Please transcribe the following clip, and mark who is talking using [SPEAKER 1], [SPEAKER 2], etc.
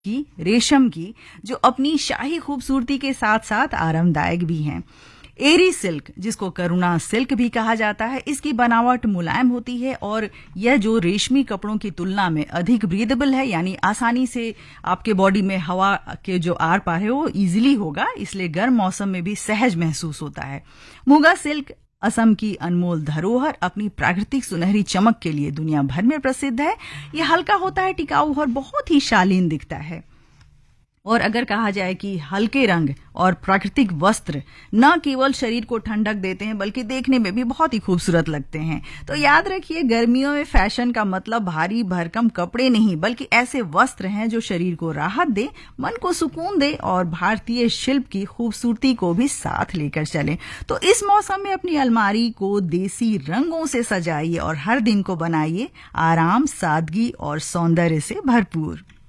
[SPEAKER 1] की, रेशम की, जो अपनी शाही खूबसूरती के साथ साथ आरामदायक भी हैं। एरी सिल्क, जिसको करुणा सिल्क भी कहा जाता है, इसकी बनावट मुलायम होती है और यह जो रेशमी कपड़ों की तुलना में अधिक ब्रीदेबल है, यानी आसानी से आपके बॉडी में हवा के जो आर पार है वो इजीली होगा, इसलिए गर्म मौसम में भी सहज महसूस होता है। मुगा सिल्क असम की अनमोल धरोहर अपनी प्राकृतिक सुनहरी चमक के लिए दुनिया भर में प्रसिद्ध है। यह हल्का होता है, टिकाऊ और बहुत ही शालीन दिखता है। और अगर कहा जाए कि हल्के रंग और प्राकृतिक वस्त्र न केवल शरीर को ठंडक देते हैं बल्कि देखने में भी बहुत ही खूबसूरत लगते हैं। तो याद रखिए, गर्मियों में फैशन का मतलब भारी भरकम कपड़े नहीं बल्कि ऐसे वस्त्र हैं जो शरीर को राहत दे, मन को सुकून दे और भारतीय शिल्प की खूबसूरती को भी साथ लेकर चलें। तो इस मौसम में अपनी अलमारी को देसी रंगों से सजाइए और हर दिन को बनाइए आराम, सादगी और सौंदर्य से भरपूर।